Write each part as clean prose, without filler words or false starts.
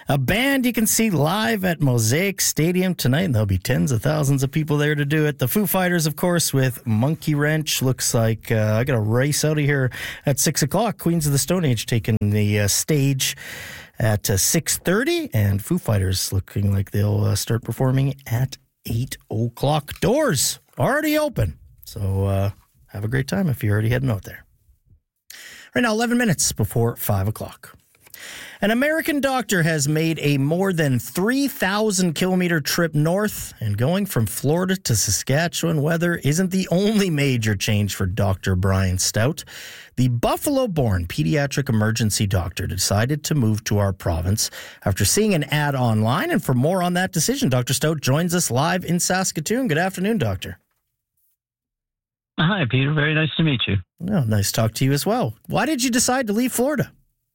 A band you can see live at Mosaic Stadium tonight, and there'll be tens of thousands of people there to do it. The Foo Fighters, of course, with Monkey Wrench. Looks like I got a race out of here at 6 o'clock. Queens of the Stone Age taking the stage at 6:30, and Foo Fighters looking like they'll start performing at 8 o'clock. Doors already open, so have a great time if you're already heading out there. Right now, 11 minutes before 5 o'clock. An American doctor has made a more than 3,000-kilometer trip north, and going from Florida to Saskatchewan weather isn't the only major change for Dr. Brian Stout. The Buffalo-born pediatric emergency doctor decided to move to our province after seeing an ad online, and for more on that decision, Dr. Stout joins us live in Saskatoon. Good afternoon, Doctor. Hi, Peter. Very nice to meet you. Oh, nice to talk to you as well. Why did you decide to leave Florida?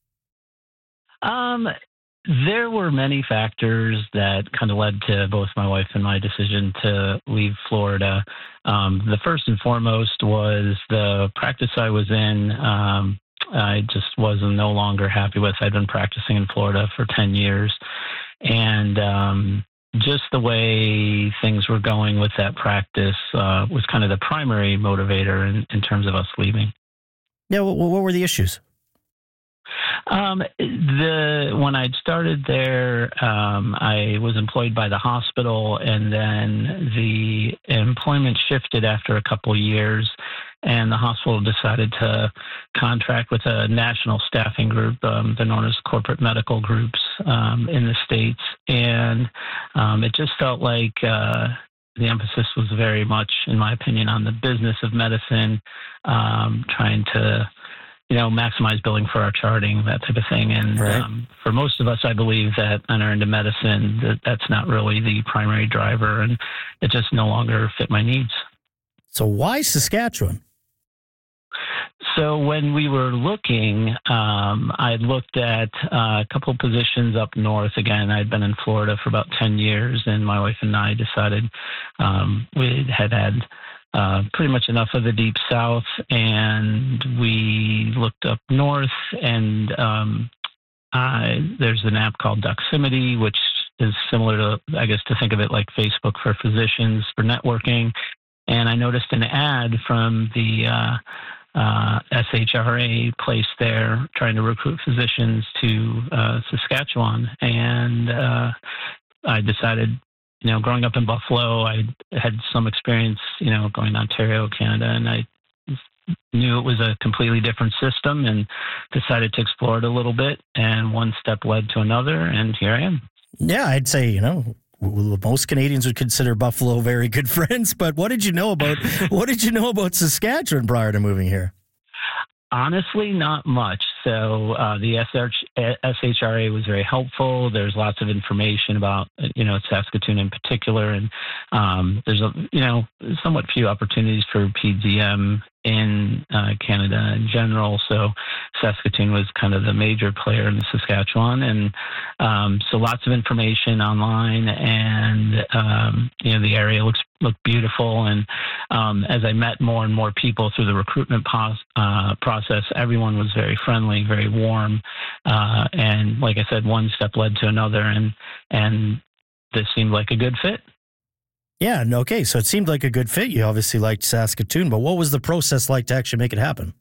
There were many factors that kind of led to both my wife and my decision to leave Florida. The first and foremost was the practice I was in. I just was no longer happy with. I'd been practicing in Florida for 10 years. And just the way things were going with that practice was kind of the primary motivator in terms of us leaving. Yeah, what were the issues? When I'd started there, I was employed by the hospital, and then the employment shifted after a couple of years, and the hospital decided to contract with a national staffing group. They're known as corporate medical groups in the States, and it just felt like the emphasis was very much, in my opinion, on the business of medicine, trying to maximize billing for our charting, that type of thing. And right. For most of us, I believe that enter into medicine, that's not really the primary driver, and it just no longer fit my needs. So why Saskatchewan? So when we were looking, I looked at a couple of positions up north. Again, I'd been in Florida for about 10 years, and my wife and I decided we had pretty much enough of the Deep South, and we looked up north, and there's an app called Doximity, which is similar to, I guess, to think of it like Facebook for physicians for networking. And I noticed an ad from the SHRA place there trying to recruit physicians to Saskatchewan, and I decided, growing up in Buffalo, I had some experience, going to Ontario, Canada, and I knew it was a completely different system and decided to explore it a little bit. And one step led to another, and here I am. Yeah, I'd say, most Canadians would consider Buffalo very good friends. But what did you know about Saskatchewan prior to moving here? Honestly, not much. So the SHRA was very helpful. There's lots of information about, Saskatoon in particular, and there's somewhat few opportunities for PDM in Canada in general. So Saskatoon was kind of the major player in Saskatchewan, and so lots of information online, and the area looked beautiful. And as I met more and more people through the recruitment process, everyone was very friendly, very warm, and like I said, one step led to another, and this seemed like a good fit. Yeah, okay, so it seemed like a good fit. You obviously liked Saskatoon, but what was the process like to actually make it happen?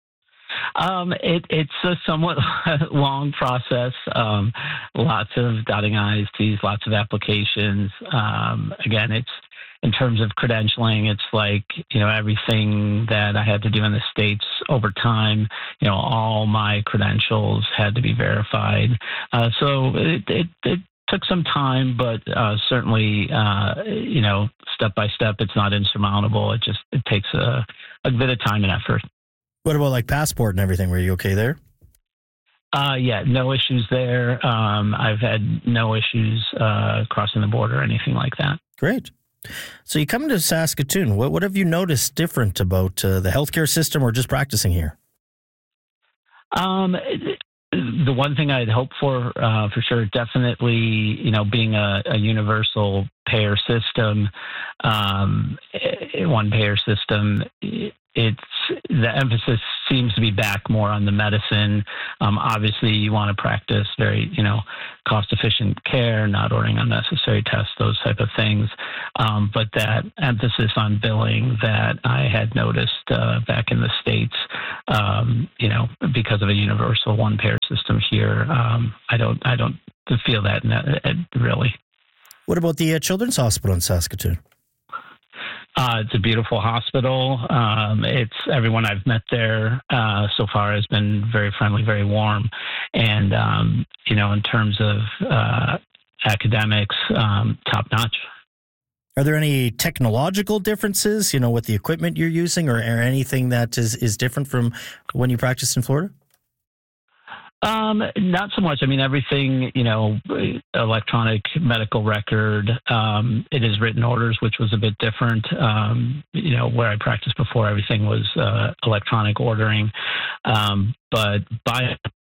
It's a somewhat long process. Lots of dotting I's, T's, lots of applications. Again, it's in terms of credentialing, it's like, everything that I had to do in the States over time, all my credentials had to be verified. So it took some time, but certainly, step by step, it's not insurmountable. It takes a bit of time and effort. What about like passport and everything? Were you okay there? Yeah, no issues there. I've had no issues crossing the border or anything like that. Great. So you come to Saskatoon. What have you noticed different about the healthcare system or just practicing here? The one thing I'd hope for sure, definitely, being a universal payer system, one payer system, the emphasis seems to be back more on the medicine. Obviously, you want to practice very, cost-efficient care, not ordering unnecessary tests, those type of things. But that emphasis on billing that I had noticed back in the States, because of a universal one-payer system here, I don't feel that really. What about the Children's Hospital in Saskatoon? It's a beautiful hospital. It's everyone I've met there so far has been very friendly, very warm. And, in terms of academics, top notch. Are there any technological differences, with the equipment you're using or anything that is different from when you practiced in Florida? Not so much. I mean, everything, electronic medical record, it is written orders, which was a bit different. Where I practiced before, everything was electronic ordering. But by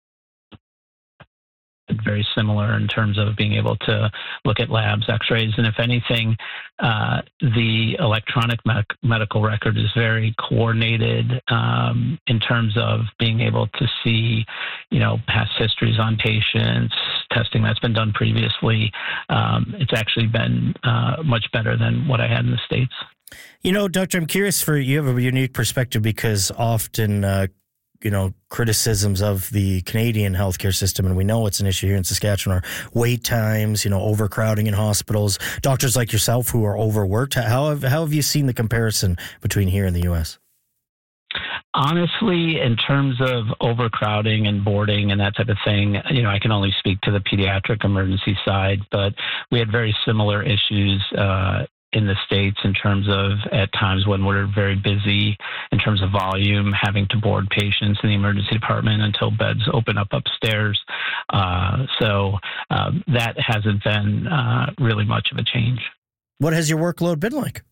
very similar in terms of being able to look at labs, x-rays, and if anything, the electronic medical record is very coordinated in terms of being able to see, past histories on patients, testing that's been done previously. It's actually been much better than what I had in the States. Doctor, I'm curious you have a unique perspective because often criticisms of the Canadian healthcare system, and we know it's an issue here in Saskatchewan, are wait times, overcrowding in hospitals, doctors like yourself who are overworked. How have you seen the comparison between here and the U.S.? Honestly, in terms of overcrowding and boarding and that type of thing, I can only speak to the pediatric emergency side, but we had very similar issues in the States in terms of at times when we're very busy in terms of volume, having to board patients in the emergency department until beds open up upstairs. So that hasn't been really much of a change. What has your workload been like?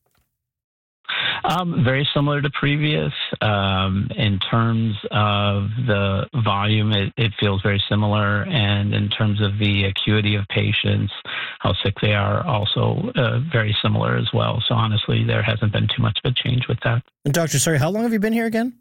Very similar to previous. In terms of the volume, it feels very similar. And in terms of the acuity of patients, how sick they are, also very similar as well. So honestly, there hasn't been too much of a change with that. And Doctor, sorry, how long have you been here again?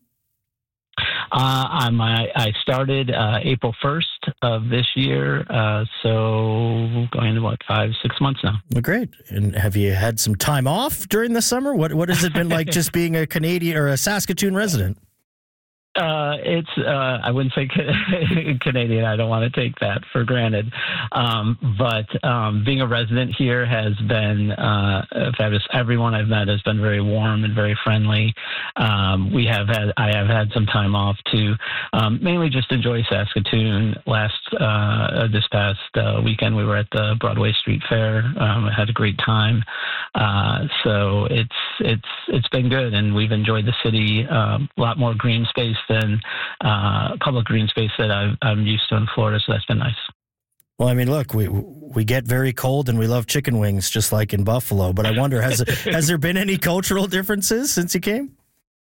I started April 1st of this year, so going to 5-6 months now. Well, great. And have you had some time off during the summer? What has it been like just being a Canadian or a Saskatoon resident? It's I wouldn't say Canadian. I don't want to take that for granted. But being a resident here has been fabulous. Everyone I've met has been very warm and very friendly. I have had some time off to mainly just enjoy Saskatoon. This past weekend we were at the Broadway Street Fair. I had a great time. So it's been good, and we've enjoyed the city. A lot more green space than public green space that I'm used to in Florida, so that's been nice. Well, I mean, look, we get very cold and we love chicken wings just like in Buffalo, but I wonder, has there been any cultural differences since you came?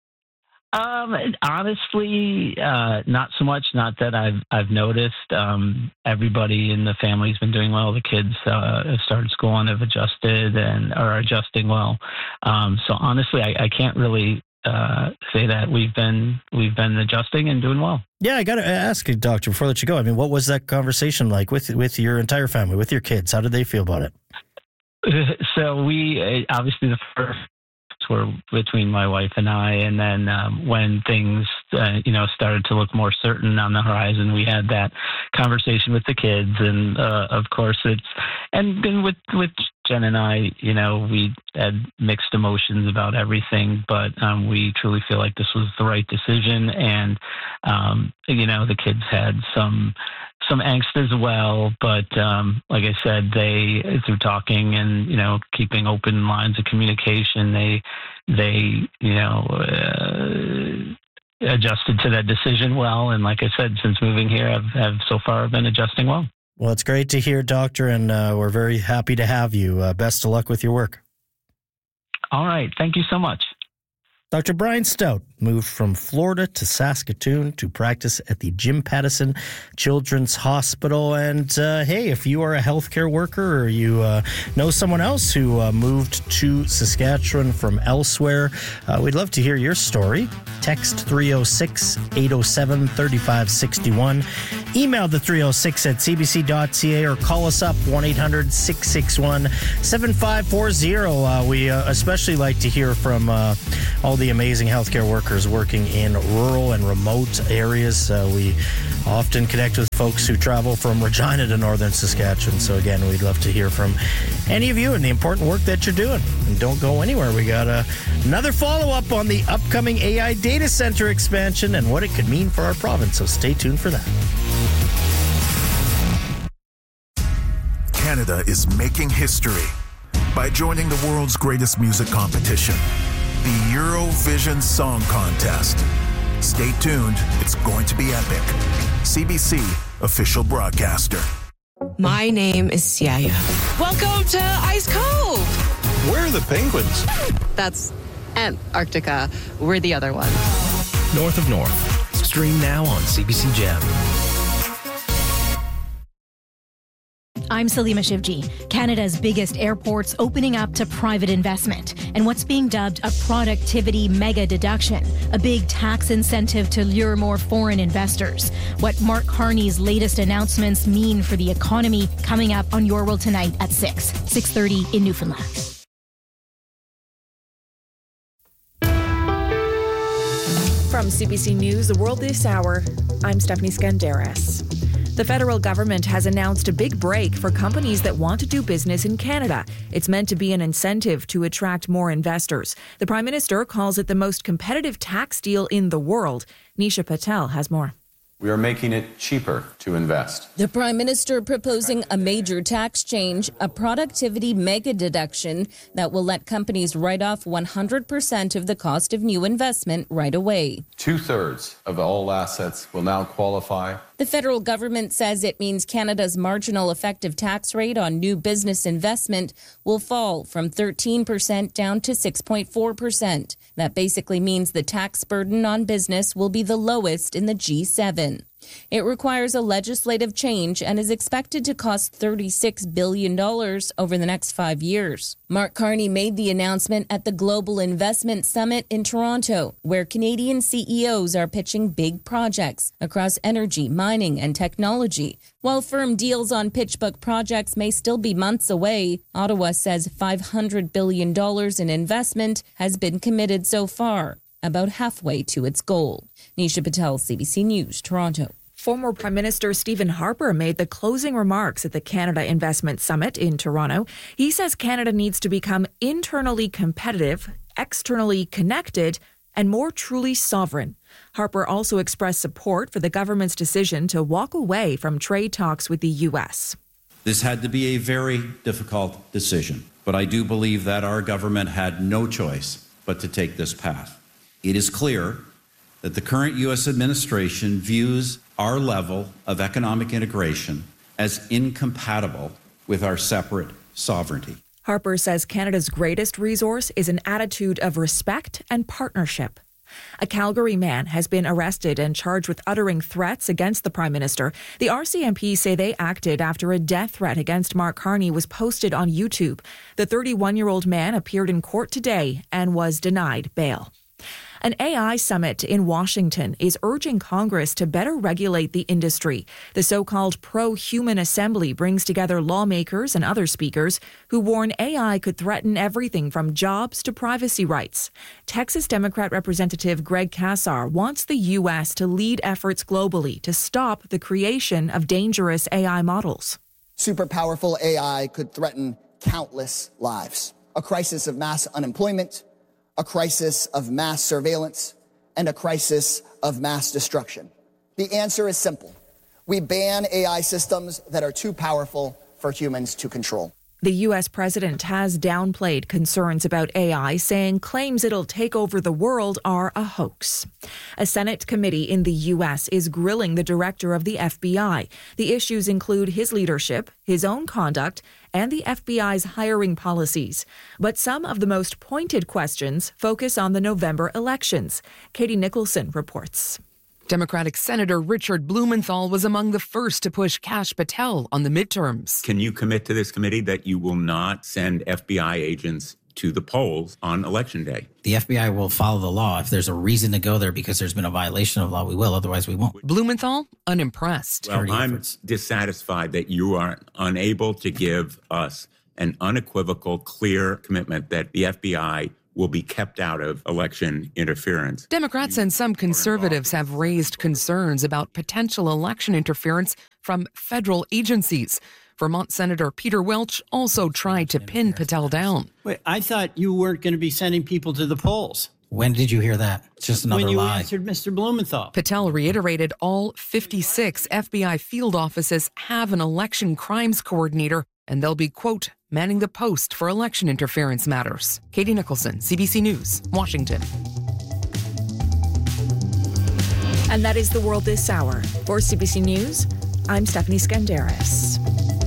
Honestly, not so much. Not that I've noticed. Everybody in the family's been doing well. The kids have started school and have adjusted and are adjusting well. So honestly, I can't really say that we've been adjusting and doing well. Yeah, I got to ask you, Doctor, before I let you go. I mean, what was that conversation like with your entire family, with your kids? How did they feel about it? So we obviously the first were between my wife and I, and then when things started to look more certain on the horizon, we had that conversation with the kids, and of course and with Jen and I, we had mixed emotions about everything, but we truly feel like this was the right decision, and the kids had some angst as well, but like I said, they, through talking and keeping open lines of communication, they adjusted to that decision well, and like I said, since moving here, have so far been adjusting well. Well, it's great to hear, Doctor, and we're very happy to have you. Best of luck with your work. All right, thank you so much. Dr. Brian Stout, moved from Florida to Saskatoon to practice at the Jim Pattison Children's Hospital. And hey, if you are a healthcare worker or you know someone else who moved to Saskatchewan from elsewhere, we'd love to hear your story. Text 306-807-3561. Email the 306 at cbc.ca or call us up 1-800-661-7540. We especially like to hear from all the amazing healthcare workers working in rural and remote areas. We often connect with folks who travel from Regina to northern Saskatchewan. So again, we'd love to hear from any of you and the important work that you're doing. And don't go anywhere. We got another follow-up on the upcoming AI data center expansion and what it could mean for our province. So stay tuned for that. Canada is making history by joining the world's greatest music competition, the Eurovision Song Contest. Stay tuned, it's going to be epic. CBC official broadcaster. My name is Siaya. Welcome to Ice Cove. Where are the penguins? That's Antarctica. We're the other one. North of North. Stream now on CBC Gem. I'm Salima Shivji. Canada's biggest airports opening up to private investment and what's being dubbed a productivity mega deduction, a big tax incentive to lure more foreign investors. What Mark Carney's latest announcements mean for the economy coming up on Your World Tonight at 6:30 in Newfoundland. From CBC News, The World This Hour, I'm Stephanie Skandaris. The federal government has announced a big break for companies that want to do business in Canada. It's meant to be an incentive to attract more investors. The Prime Minister calls it the most competitive tax deal in the world. Nisha Patel has more. We are making it cheaper to invest. The Prime Minister proposing a major tax change, a productivity mega deduction that will let companies write off 100% of the cost of new investment right away. 2/3 of all assets will now qualify. The federal government says it means Canada's marginal effective tax rate on new business investment will fall from 13% down to 6.4%. That basically means the tax burden on business will be the lowest in the G7. It requires a legislative change and is expected to cost $36 billion over the next 5 years. Mark Carney made the announcement at the Global Investment Summit in Toronto, where Canadian CEOs are pitching big projects across energy, mining, and technology. While firm deals on PitchBook projects may still be months away, Ottawa says $500 billion in investment has been committed so far, about halfway to its goal. Nisha Patel, CBC News, Toronto. Former Prime Minister Stephen Harper made the closing remarks at the Canada Investment Summit in Toronto. He says Canada needs to become internally competitive, externally connected, and more truly sovereign. Harper also expressed support for the government's decision to walk away from trade talks with the U.S. This had to be a very difficult decision, but I do believe that our government had no choice but to take this path. It is clear that the current U.S. administration views our level of economic integration as incompatible with our separate sovereignty. Harper says Canada's greatest resource is an attitude of respect and partnership. A Calgary man has been arrested and charged with uttering threats against the Prime Minister. The RCMP say they acted after a death threat against Mark Carney was posted on YouTube. The 31-year-old man appeared in court today and was denied bail. An AI summit in Washington is urging Congress to better regulate the industry. The so-called Pro-Human Assembly brings together lawmakers and other speakers who warn AI could threaten everything from jobs to privacy rights. Texas Democrat Representative Greg Casar wants the U.S. to lead efforts globally to stop the creation of dangerous AI models. Super powerful AI could threaten countless lives. A crisis of mass unemployment, a crisis of mass surveillance, and a crisis of mass destruction. The answer is simple. We ban AI systems that are too powerful for humans to control. The U.S. president has downplayed concerns about AI, saying claims it'll take over the world are a hoax. A Senate committee in the U.S. is grilling the director of the FBI. The issues include his leadership, his own conduct, and the FBI's hiring policies. But some of the most pointed questions focus on the November elections. Katie Nicholson reports. Democratic Senator Richard Blumenthal was among the first to push Kash Patel on the midterms. Can you commit to this committee that you will not send FBI agents to the polls on Election Day? The FBI will follow the law. If there's a reason to go there because there's been a violation of law, we will. Otherwise, we won't. Blumenthal, unimpressed. Well, I'm dissatisfied that you are unable to give us an unequivocal, clear commitment that the FBI will be kept out of election interference. Democrats and some conservatives have raised concerns about potential election interference from federal agencies. Vermont Senator Peter Welch also tried to pin Patel down. Wait, I thought you weren't going to be sending people to the polls. When did you hear that? It's just another lie. When you answered Mr. Blumenthal. Patel reiterated all 56 FBI field offices have an election crimes coordinator, and they'll be, quote, manning the post for election interference matters. Katie Nicholson, CBC News, Washington. And that is the world this hour. For CBC News, I'm Stephanie Skandaris.